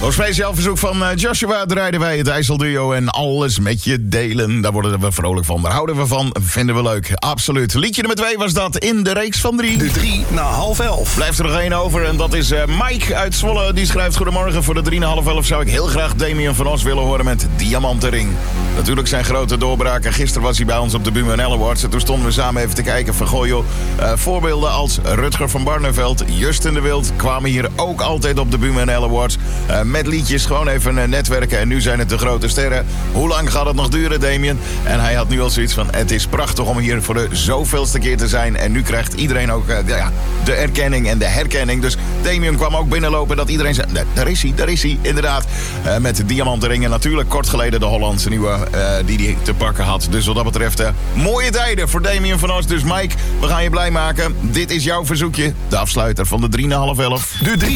Op speciaal verzoek van Joshua draaiden wij het IJsselduo en alles met je delen. Daar worden we vrolijk van, daar houden we van, vinden we leuk. Absoluut. Liedje nummer 2 was dat in de reeks van 3. De 3 na 10:30. Blijft er nog één over en dat is Mike uit Zwolle. Die schrijft: goedemorgen, voor de 3 na 10:30 zou ik heel graag Damien van Os willen horen met Diamantenring. Natuurlijk zijn grote doorbraken. Gisteren was hij bij ons op de Buma & Awards en toen stonden we samen even te kijken van goh joh. Voorbeelden als Rutger van Barneveld, Justin de Wild kwamen hier ook altijd op de Buma & Awards. Met liedjes, gewoon even netwerken en nu zijn het de grote sterren. Hoe lang gaat het nog duren, Damien? En hij had nu al zoiets van: het is prachtig om hier voor de zoveelste keer te zijn. En nu krijgt iedereen ook de erkenning en de herkenning. Dus Damien kwam ook binnenlopen dat iedereen zei: daar is hij, inderdaad. Met de Diamantenring en natuurlijk kort geleden de Hollandse nieuwe die hij te pakken had. Dus wat dat betreft mooie tijden voor Damien van Os. Dus Mike, we gaan je blij maken. Dit is jouw verzoekje, de afsluiter van de 3 na 10:30. De 3